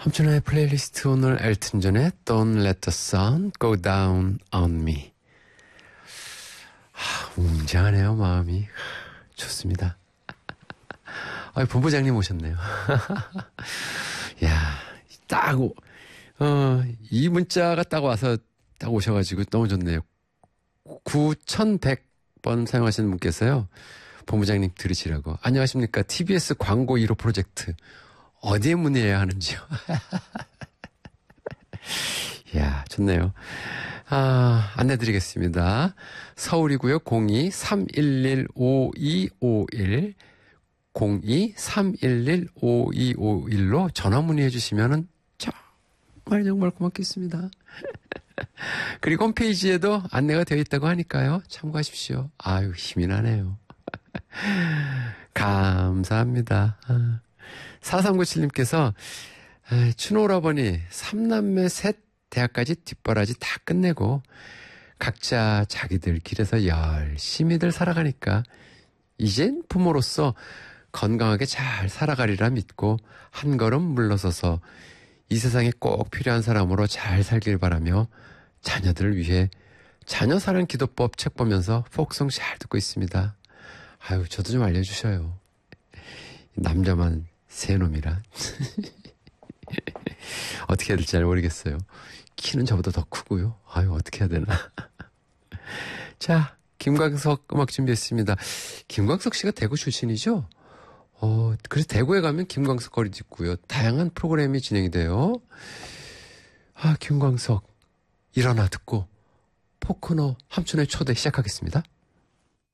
함춘아의 플레이리스트 오늘 엘튼 존의 Don't Let the Sun Go Down on Me. 웅장하네요, 마음이. 좋습니다. 본부장님 오셨네요. 야, 이 문자가 딱 와서 딱 오셔가지고 너무 좋네요. 9100번 사용하시는 분께서요, 본부장님 들으시라고. 안녕하십니까. TBS 광고 1호 프로젝트. 어디에 문의해야 하는지요? 이야, 좋네요. 안내드리겠습니다. 서울이고요. 02-311-5251, 02-311-5251로 전화 문의해 주시면은 정말 고맙겠습니다. 그리고 홈페이지에도 안내가 되어 있다고 하니까요. 참고하십시오. 아유, 힘이 나네요. 감사합니다. 4397님께서 춘오라버니 3남매 셋 대학까지 뒷바라지 다 끝내고 각자 자기들 길에서 열심히들 살아가니까 이젠 부모로서 건강하게 잘 살아가리라 믿고 한 걸음 물러서서 이 세상에 꼭 필요한 사람으로 잘 살길 바라며 자녀들을 위해 자녀 사랑 기도법 책 보면서 폭송 잘 듣고 있습니다. 아유, 저도 좀 알려주셔요. 남자만 세 놈이라. 어떻게 해야 될지 잘 모르겠어요. 키는 저보다 더 크고요. 아유, 어떻게 해야 되나. 자, 김광석 음악 준비했습니다. 김광석 씨가 대구 출신이죠? 그래서 대구에 가면 김광석 거리도 있고요. 다양한 프로그램이 진행이 돼요. 김광석 일어나 듣고 포크너 함춘의 초대 시작하겠습니다.